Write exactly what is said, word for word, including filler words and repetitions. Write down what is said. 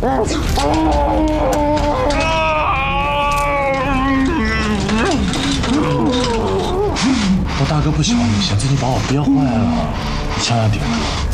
我大哥不喜欢你，现在你把我憋坏了，你千万别哭。